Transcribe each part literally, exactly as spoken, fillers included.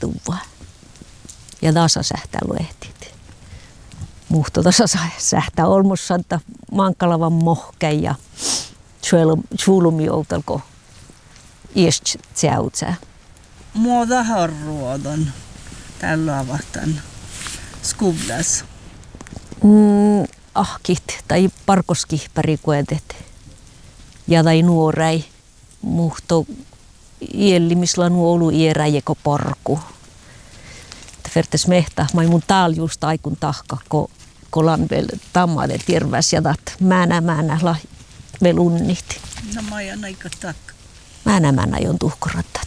tuva. Ja tasa sähtää luehtit. Muhto tasa sähtää olmussanta mankalavan mohkeen ja suulumi outalko iest tsäutsää. Mua vähän ruodon tällä avahtan skublas. Mm, ahkit tai parkoskihpäri kuetet. Ja tai nuorai muhto iellimisla nuolu ieräjeko parku. Fertes mehtä, mai mun taal just aikun tahka, ko kolan vel tammade tirväs ja tat määnä määnä la vel unnit. No mä ajan aika tak. Määnä määnä jon tuhkorattat.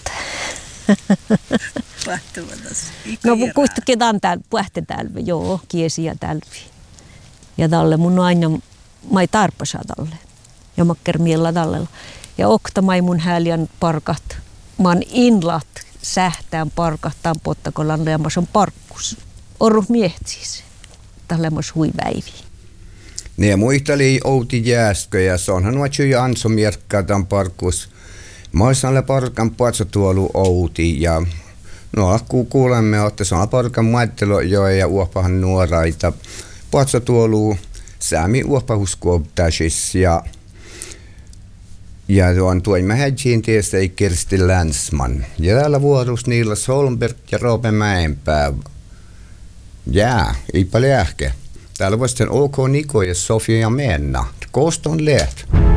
Pähtyvätäs. No kuistu kedan tääl, puhte tälvi, joo, kiesi ja tälvi. Ja talle mun aina, mai tarpasa talle. Ja makker miellä tallella. Ja okta mai mun hääljan parkat. Mä oon inlat sähtään parkahtaan pottakolan leemas on parkkus. Orru miehtis. Tällemos hui väivi. Ne muisteli outi jääskö ja se onhan vatsi jo anso mierkkaa tämän parkkus. Mä oisin alle parkan puolesta tuolu outi ja no kun kuulemme, että se on parkan maittelo jo ja uopahan nuoraita. Puolesta tuolu säämi uopahuskuoptasis ja Ja tuon tuoimme hädjiin tietysti ei Kirsti Länsman. Ja täällä vuorossa niillä Solberg ja Roope Mäenpää. Jää, ei paljon ähkä. Täällä voisi OK Niko ja Sofia ja Menna. Kooston leht.